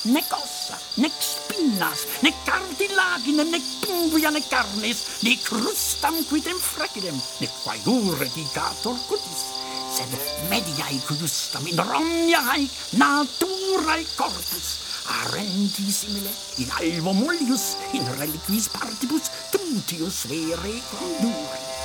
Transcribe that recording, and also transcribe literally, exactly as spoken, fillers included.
nec ossa, nec spinas, nec cartilaginem, nec pingvia, nec carnes, nec crustam quidem frecidem, nec quaiure digator cutis, sed mediae crustam in romnia haec naturae corpus, arendi simile in alvo mollius, in reliquis partibus trutius vere condure.